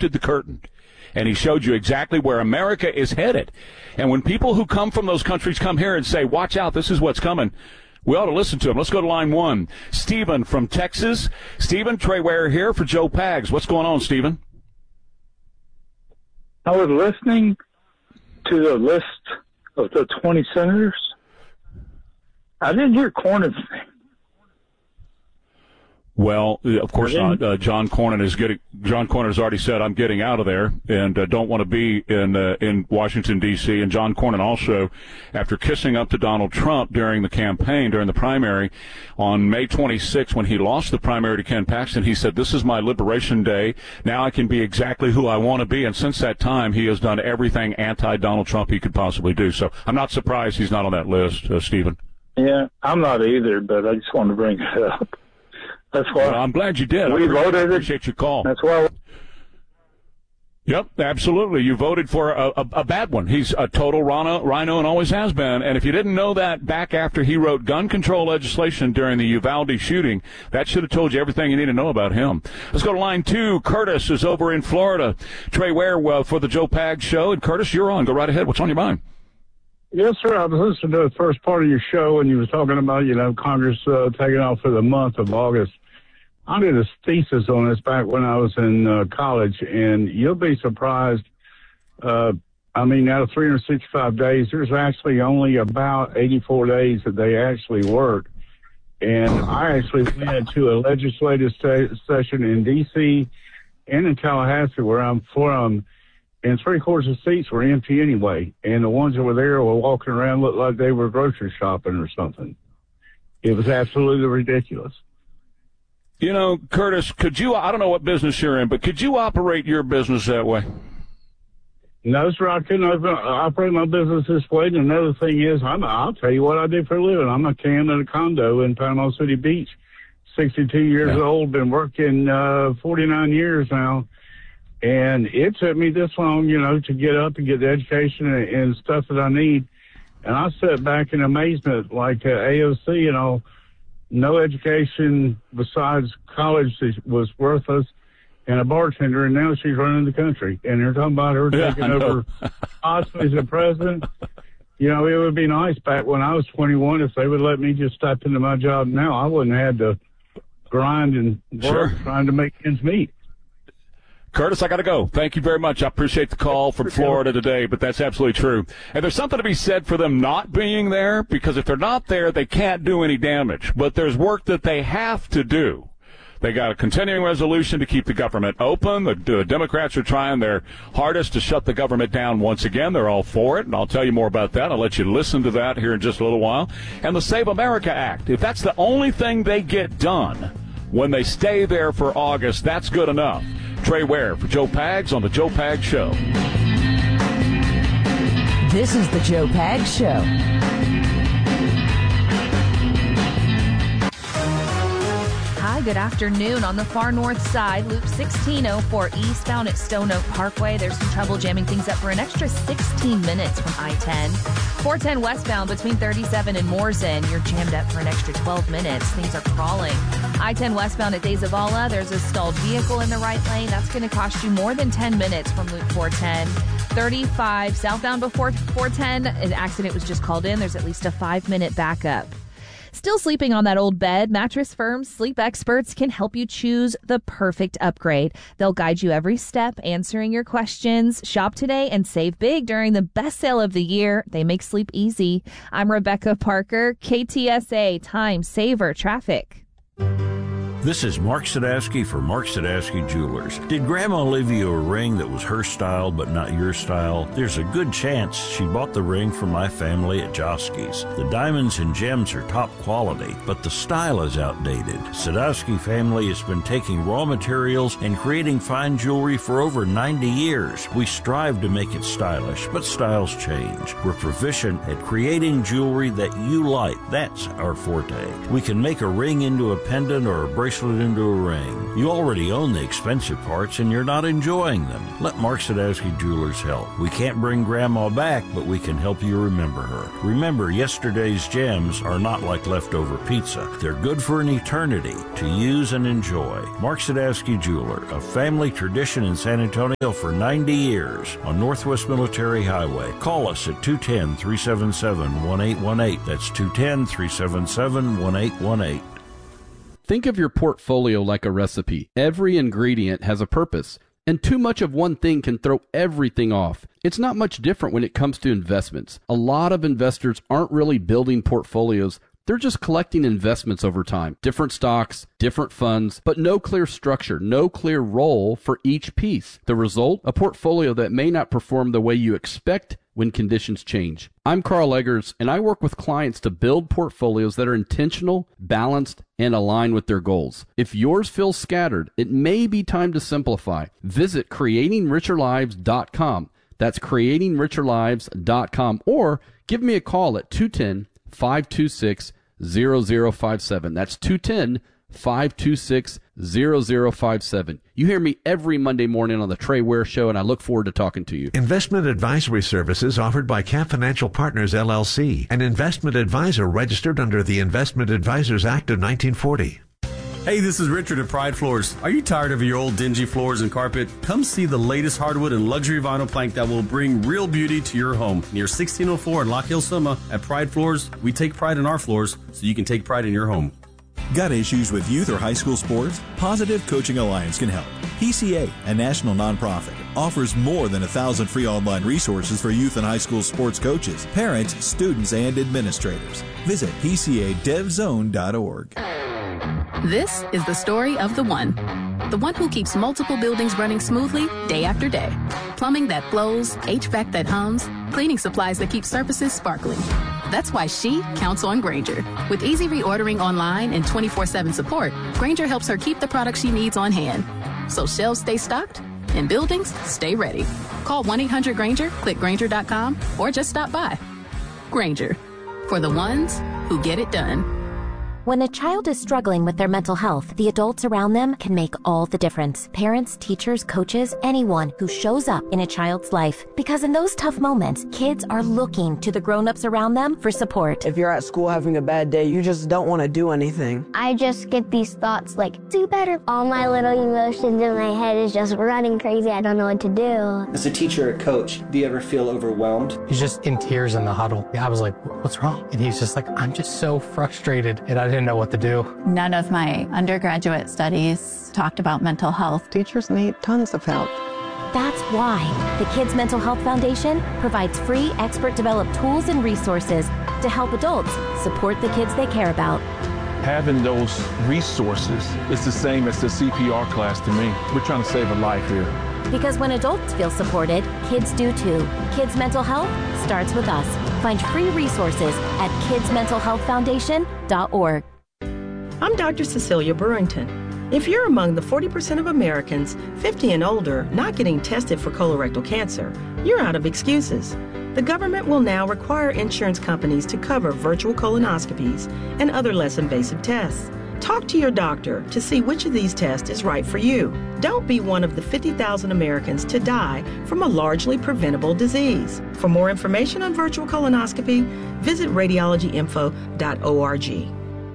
lifted the curtain, and he showed you exactly where America is headed. And when people who come from those countries come here and say, watch out, this is what's coming, we ought to listen to him. Let's go to line one. Stephen from Texas. Stephen, Trey Ware here for Joe Pags. What's going on, Stephen? I was listening to the list of the 20 senators. I didn't hear Cornyn's name. Well, of course not. John Cornyn has already said, I'm getting out of there and don't want to be in Washington, D.C. And John Cornyn also, after kissing up to Donald Trump during the campaign, during the primary, on May 26, when he lost the primary to Ken Paxton, he said, this is my liberation day. Now I can be exactly who I want to be. And since that time, he has done everything anti-Donald Trump he could possibly do. So I'm not surprised he's not on that list, Stephen. Yeah, I'm not either, but I just wanted to bring it up. That's why. Well, I'm glad you did. We voted. Appreciate your call. That's why. Yep, absolutely. You voted for a bad one. He's a total rhino and always has been. And if you didn't know that back after he wrote gun control legislation during the Uvalde shooting, that should have told you everything you need to know about him. Let's go to line two. Curtis is over in Florida. Trey Ware for the Joe Pags Show. And Curtis, you're on. Go right ahead. What's on your mind? Yes, sir. I was listening to the first part of your show, and you were talking about, Congress taking off for the month of August. I did a thesis on this back when I was in college, and you'll be surprised. Out of 365 days, there's actually only about 84 days that they actually work. And I actually went to a legislative session in D.C. and in Tallahassee, where I'm from, and 3/4 of the seats were empty anyway. And the ones that were there were walking around, looked like they were grocery shopping or something. It was absolutely ridiculous. Curtis, I don't know what business you're in, but could you operate your business that way? No, sir, I couldn't operate my business this way. And another thing is, I'll tell you what I do for a living. I'm a cam at a condo in Panama City Beach, 62 years old, been working 49 years now. And it took me this long, to get up and get the education and stuff that I need. And I sat back in amazement, like AOC, no education besides college was worthless, and a bartender, and now she's running the country. And they're talking about her taking over possibly as a president. It would be nice back when I was 21 if they would let me just step into my job now. I wouldn't have to grind and work trying to make ends meet. Curtis, I got to go. Thank you very much. I appreciate the call from Florida today, but that's absolutely true. And there's something to be said for them not being there, because if they're not there, they can't do any damage. But there's work that they have to do. They got a continuing resolution to keep the government open. The Democrats are trying their hardest to shut the government down once again. They're all for it, and I'll tell you more about that. I'll let you listen to that here in just a little while. And the Save America Act, if that's the only thing they get done when they stay there for August, that's good enough. Trey Ware for Joe Pags on the Joe Pags Show. This is the Joe Pags Show. Hi, good afternoon. On the far north side, Loop 1604 eastbound at Stone Oak Parkway. There's some trouble jamming things up for an extra 16 minutes from I-10. 410 westbound between 37 and Mooreson. You're jammed up for an extra 12 minutes. Things are crawling. I-10 westbound at De Zavala. There's a stalled vehicle in the right lane. That's going to cost you more than 10 minutes from Loop 410. 35 southbound before 410. An accident was just called in. There's at least a 5-minute backup. Still sleeping on that old bed? Mattress Firm's sleep experts can help you choose the perfect upgrade. They'll guide you every step, answering your questions. Shop today and save big during the best sale of the year. They make sleep easy. I'm Rebecca Parker, KTSA Time Saver Traffic. This is Mark Sadowski for Mark Sadowski Jewelers. Did Grandma leave you a ring that was her style but not your style? There's a good chance she bought the ring from my family at Josky's. The diamonds and gems are top quality, but the style is outdated. Sadowski family has been taking raw materials and creating fine jewelry for over 90 years. We strive to make it stylish, but styles change. We're proficient at creating jewelry that you like. That's our forte. We can make a ring into a pendant or a bracelet bracelet into a ring. You already own the expensive parts and you're not enjoying them. Let Mark Sadowski Jewelers help. We can't bring Grandma back, but we can help you remember her. Remember, yesterday's gems are not like leftover pizza. They're good for an eternity to use and enjoy. Mark Sadowski Jeweler, a family tradition in San Antonio for 90 years on Northwest Military Highway. Call us at 210-377-1818. That's 210-377-1818. Think of your portfolio like a recipe. Every ingredient has a purpose, and too much of one thing can throw everything off. It's not much different when it comes to investments. A lot of investors aren't really building portfolios. They're just collecting investments over time. Different stocks, different funds, but no clear structure, no clear role for each piece. The result? A portfolio that may not perform the way you expect when conditions change. I'm Carl Eggers, and I work with clients to build portfolios that are intentional, balanced, and aligned with their goals. If yours feels scattered, it may be time to simplify. Visit creatingricherlives.com. That's creatingricherlives.com, or give me a call at 210-526-0057. That's 210-526-0057. You hear me every Monday morning on the Trey Ware Show, and I look forward to talking to you. Investment advisory services offered by Cap Financial Partners, LLC, an investment advisor registered under the Investment Advisors Act of 1940. Hey, this is Richard at Pride Floors. Are you tired of your old dingy floors and carpet? Come see the latest hardwood and luxury vinyl plank that will bring real beauty to your home. Near 1604 in Lock Hill, Soma, at Pride Floors, we take pride in our floors so you can take pride in your home. Got issues with youth or high school sports? Positive Coaching Alliance can help. PCA, a national nonprofit, offers more than 1,000 free online resources for youth and high school sports coaches, parents, students, and administrators. Visit PCADevZone.org. This is the story of the one who keeps multiple buildings running smoothly day after day. Plumbing that flows, HVAC that hums, cleaning supplies that keep surfaces sparkling. That's why she counts on Grainger. With easy reordering online and 24/7 support, Grainger helps her keep the products she needs on hand. So shelves stay stocked and buildings stay ready. Call 1-800-GRAINGER, click Grainger.com, or just stop by. Grainger, for the ones who get it done. When a child is struggling with their mental health, the adults around them can make all the difference. Parents, teachers, coaches, anyone who shows up in a child's life. Because in those tough moments, kids are looking to the grown-ups around them for support. If you're at school having a bad day, you just don't want to do anything. I just get these thoughts like, do better. All my little emotions in my head is just running crazy. I don't know what to do. As a teacher or coach, do you ever feel overwhelmed? He's just in tears in the huddle. I was like, what's wrong? And he's just like, I'm just so frustrated. And I didn't know what to do. None of my undergraduate studies talked about mental health. Teachers need tons of help. That's why the Kids Mental Health Foundation provides free expert-developed tools and resources to help adults support the kids they care about. Having those resources is the same as the CPR class to me. We're trying to save a life here. Because when adults feel supported, kids do too. Kids Mental Health starts with us. Find free resources at kidsmentalhealthfoundation.org. I'm Dr. Cecilia Burrington. If you're among the 40% of Americans 50 and older not getting tested for colorectal cancer, you're out of excuses. The government will now require insurance companies to cover virtual colonoscopies and other less invasive tests. Talk to your doctor to see which of these tests is right for you. Don't be one of the 50,000 Americans to die from a largely preventable disease. For more information on virtual colonoscopy, visit radiologyinfo.org.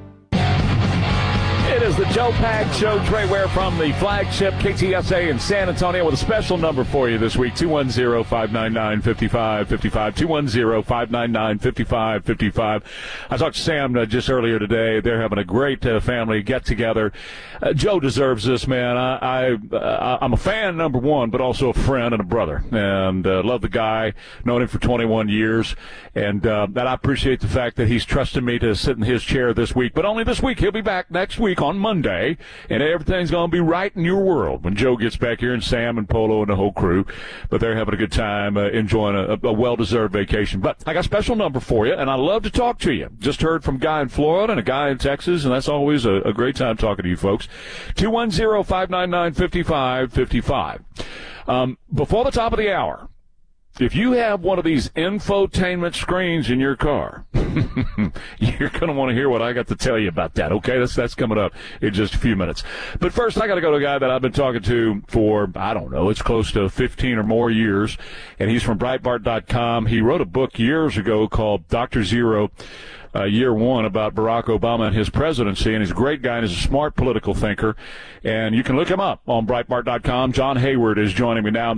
It is the Joe Pags Show. Trey Ware from the flagship KTSA in San Antonio with a special number for you this week, 210-599-5555, 210-599-5555. I talked to Sam just earlier today. They're having a great family get-together. Joe deserves this, man. I'm a fan, number one, but also a friend and a brother, and love the guy. Known him for 21 years, and I appreciate the fact that he's trusted me to sit in his chair this week, but only this week. He'll be back next week on Monday, and everything's going to be right in your world when Joe gets back here, and Sam and Polo and the whole crew. But they're having a good time, enjoying a well-deserved vacation. But I got a special number for you, and I love to talk to you. Just heard from a guy in Florida and a guy in Texas, and that's always a great time talking to you folks. 210-599-5555. Before the top of the hour, if you have one of these infotainment screens in your car, you're going to want to hear what I got to tell you about that, okay? That's coming up in just a few minutes. But first, I got to go to a guy that I've been talking to for, I don't know, it's close to 15 or more years, and he's from Breitbart.com. He wrote a book years ago called Dr. Zero, Year One, about Barack Obama and his presidency, and he's a great guy and he's a smart political thinker, and you can look him up on Breitbart.com. John Hayward is joining me now.